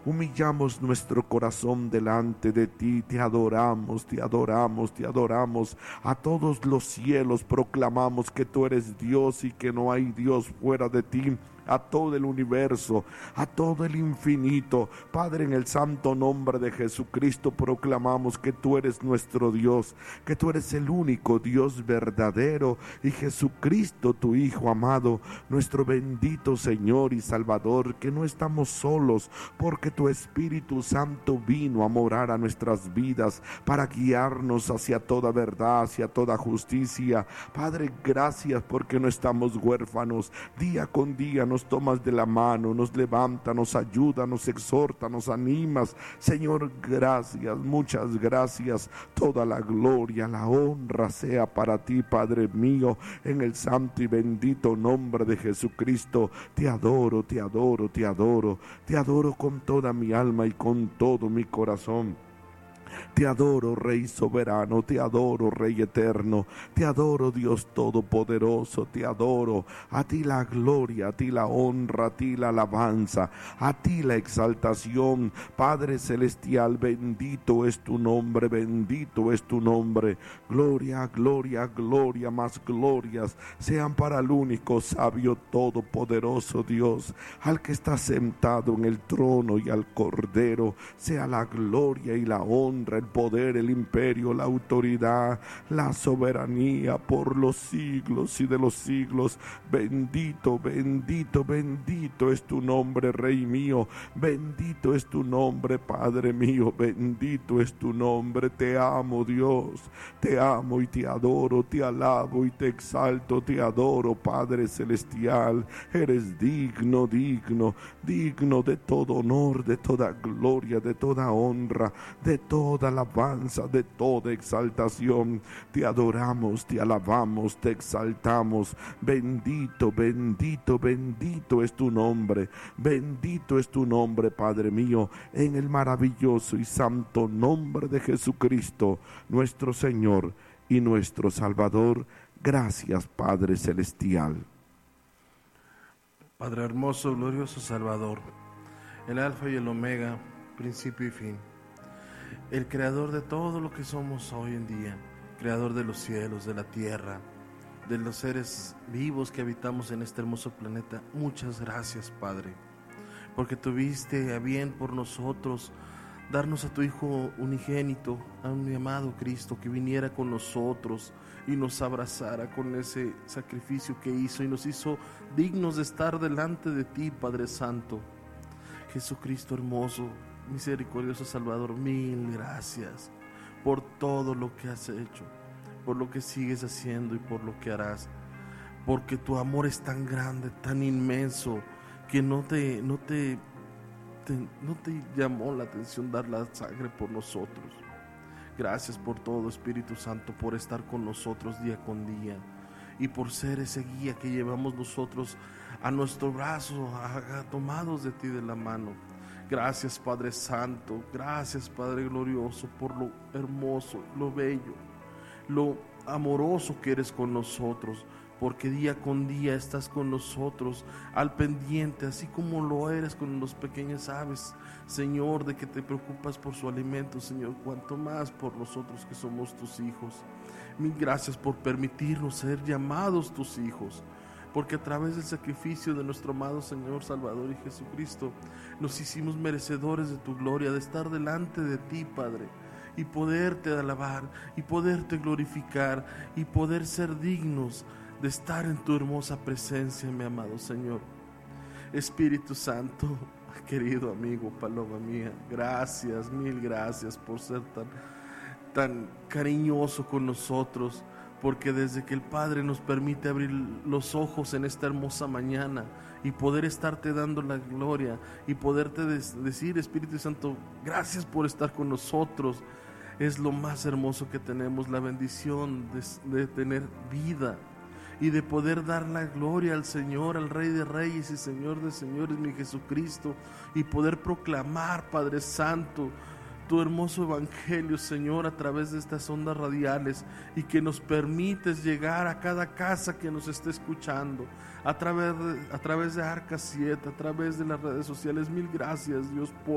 humillamos nuestro corazón delante de ti, te adoramos, te adoramos, te adoramos. A todos los cielos proclamamos que tú eres Dios y que no hay Dios fuera de ti. A todo el universo, a todo el infinito, Padre, en el santo nombre de Jesucristo proclamamos que tú eres nuestro Dios, que tú eres el único Dios verdadero, y Jesucristo, tu Hijo amado, nuestro bendito Señor y Salvador, que no estamos solos, porque tu Espíritu Santo vino a morar a nuestras vidas para guiarnos hacia toda verdad, hacia toda justicia. Padre, gracias porque no estamos huérfanos. Día con día nos tomas de la mano, nos levanta, nos ayuda, nos exhorta, nos animas. Señor, gracias, muchas gracias. Toda la gloria, la honra sea para ti, Padre mío, en el santo y bendito nombre de Jesucristo. Te adoro, te adoro, te adoro, te adoro con toda mi alma y con todo mi corazón. Te adoro, Rey soberano, te adoro, Rey eterno, te adoro, Dios todopoderoso, te adoro. A ti la gloria, a ti la honra, a ti la alabanza, a ti la exaltación. Padre celestial, bendito es tu nombre, bendito es tu nombre. Gloria, gloria, gloria, más glorias sean para el único sabio todopoderoso Dios, al que está sentado en el trono, y al Cordero sea la gloria y la honra, el poder, el imperio, la autoridad, la soberanía por los siglos y de los siglos. Bendito, bendito, bendito es tu nombre, Rey mío. Bendito es tu nombre, Padre mío. Bendito es tu nombre. Te amo, Dios. Te amo y te adoro, te alabo y te exalto, te adoro, Padre celestial. Eres digno, digno, digno de todo honor, de toda gloria, de toda honra, de toda alabanza, de toda exaltación. Te adoramos, te alabamos, te exaltamos. Bendito, bendito, bendito es tu nombre. Bendito es tu nombre, Padre mío, en el maravilloso y santo nombre de Jesucristo, nuestro Señor y nuestro Salvador. Gracias, Padre celestial. Padre hermoso, glorioso Salvador, el Alfa y el Omega, principio y fin, el creador de todo lo que somos hoy en día, creador de los cielos, de la tierra, de los seres vivos que habitamos en este hermoso planeta. Muchas gracias, Padre, porque tuviste a bien por nosotros darnos a tu Hijo unigénito, a mi amado Cristo, que viniera con nosotros y nos abrazara con ese sacrificio que hizo y nos hizo dignos de estar delante de ti, Padre Santo. Jesucristo hermoso, misericordioso Salvador, mil gracias por todo lo que has hecho, por lo que sigues haciendo y por lo que harás, porque tu amor es tan grande, tan inmenso, que no te llamó la atención dar la sangre por nosotros. Gracias por todo, Espíritu Santo, por estar con nosotros día con día y por ser ese guía que llevamos nosotros a nuestro brazo, tomados de ti de la mano. Gracias, Padre Santo, gracias, Padre glorioso, por lo hermoso, lo bello, lo amoroso que eres con nosotros, porque día con día estás con nosotros al pendiente, así como lo eres con los pequeños aves, Señor, de que te preocupas por su alimento, Señor, cuanto más por nosotros que somos tus hijos. Mil gracias por permitirnos ser llamados tus hijos, porque a través del sacrificio de nuestro amado Señor Salvador y Jesucristo nos hicimos merecedores de tu gloria, de estar delante de ti, Padre, y poderte alabar y poderte glorificar y poder ser dignos de estar en tu hermosa presencia, mi amado Señor. Espíritu Santo, querido amigo, paloma mía, gracias, mil gracias por ser tan cariñoso con nosotros, porque desde que el Padre nos permite abrir los ojos en esta hermosa mañana y poder estarte dando la gloria y poderte decir, Espíritu Santo, gracias por estar con nosotros, es lo más hermoso que tenemos, la bendición de tener vida y de poder dar la gloria al Señor, al Rey de Reyes y Señor de Señores, mi Jesucristo, y poder proclamar, Padre Santo, tu hermoso evangelio, Señor, a través de estas ondas radiales, y que nos permites llegar a cada casa que nos esté escuchando, a través de Arca 7, a través de las redes sociales. Mil gracias, Dios, por